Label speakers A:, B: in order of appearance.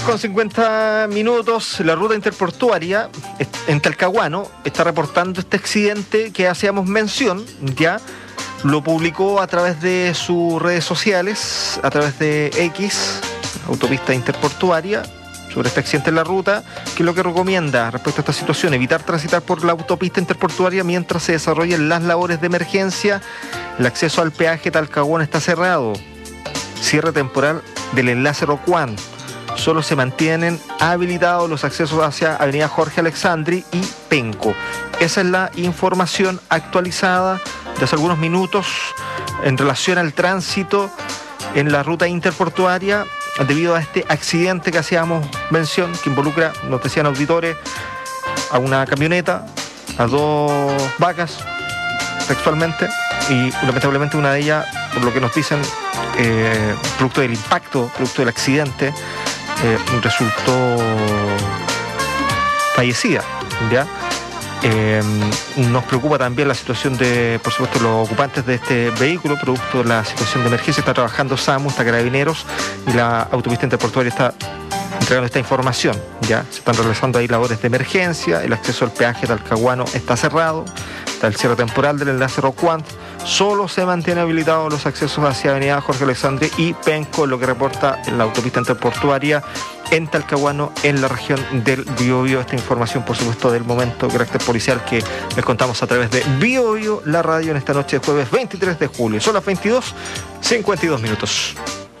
A: Con 50 minutos, la ruta interportuaria en Talcahuano está reportando este accidente que hacíamos mención, ya lo publicó a través de sus redes sociales, a través de X, autopista interportuaria, sobre este accidente en la ruta, que es lo que recomienda respecto a esta situación: evitar transitar por la autopista interportuaria mientras se desarrollen las labores de emergencia. El acceso al peaje Talcahuano está cerrado. Cierre temporal del enlace Rocuán. Solo se mantienen habilitados los accesos hacia Avenida Jorge Alexandri y Penco. Esa es la información actualizada de hace algunos minutos en relación al tránsito en la ruta interportuaria debido a este accidente que hacíamos mención, que involucra, nos decían auditores, a una camioneta, a dos vacas, textualmente, y lamentablemente una de ellas, por lo que nos dicen, producto del impacto, producto del accidente, resultó fallecida, ¿ya? Nos preocupa también la situación de, por supuesto, los ocupantes de este vehículo, producto de la situación de emergencia. Está trabajando SAMU, está Carabineros, y la autopista interportuaria está entregando esta información, ¿ya? Se están realizando ahí labores de emergencia, el acceso al peaje Talcahuano está cerrado, está el cierre temporal del enlace Rocuán. Solo se mantiene habilitados los accesos hacia Avenida Jorge Alexandre y Penco, lo que reporta en la autopista interportuaria en Talcahuano, en la región del Biobío. Esta información, por supuesto, del momento de carácter policial que les contamos a través de Biobío, la radio, en esta noche de jueves 23 de julio. Son las 22:52 minutos.